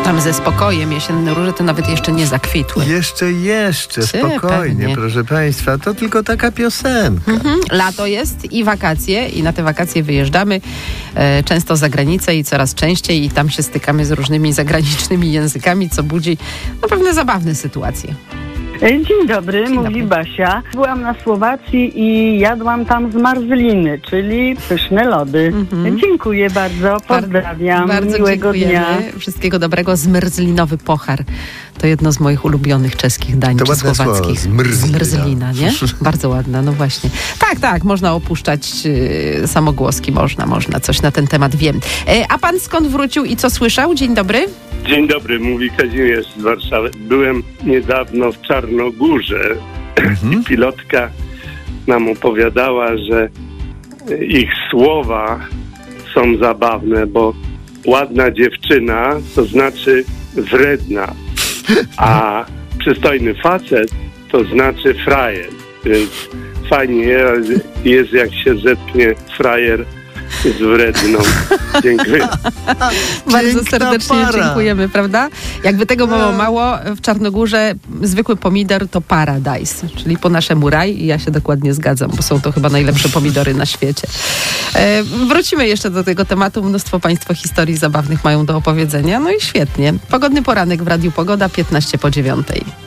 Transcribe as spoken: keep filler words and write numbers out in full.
Tam ze spokojem jesienne róże to nawet jeszcze nie zakwitły. Jeszcze, jeszcze, Czy, spokojnie, pewnie. proszę państwa. To tylko taka piosenka. Mhm. Lato jest i wakacje i na te wakacje wyjeżdżamy e, często za granicę i coraz częściej i tam się stykamy z różnymi zagranicznymi językami, co budzi no, pewne zabawne sytuacje. Dzień dobry, Dzień mówi dobry. Basia. Byłam na Słowacji i jadłam tam zmarzliny, czyli pyszne lody. Mhm. Dziękuję bardzo, pozdrawiam, Bardzo miłego dziękujemy. dnia. Wszystkiego dobrego. Zmrzlinowy pochar. To jedno z moich ulubionych czeskich dań, To czy ładne słowackich. słowo, zmrzlina. Zmrzlina, nie? Bardzo ładna, no właśnie. Tak, tak, można opuszczać yy, samogłoski, można, można, coś na ten temat wiem. E, a pan skąd wrócił i co słyszał? Dzień dobry. Dzień dobry, mówi Kazimierz z Warszawy. Byłem niedawno w Czarnogórze Mhm. i pilotka nam opowiadała, że ich słowa są zabawne, bo ładna dziewczyna to znaczy wredna, a przystojny facet to znaczy frajer. Więc fajnie jest, jak się zetknie frajer z wredną. Dziękuję. Bardzo Piękna serdecznie para. dziękujemy, prawda? Jakby tego było mało, w Czarnogórze zwykły pomidor to paradise, czyli po naszemu raj i ja się dokładnie zgadzam, bo są to chyba najlepsze pomidory na świecie. E, wrócimy jeszcze do tego tematu. Mnóstwo państwo historii zabawnych mają do opowiedzenia. No i świetnie. Pogodny poranek w Radiu Pogoda, piętnaście po dziewiątej.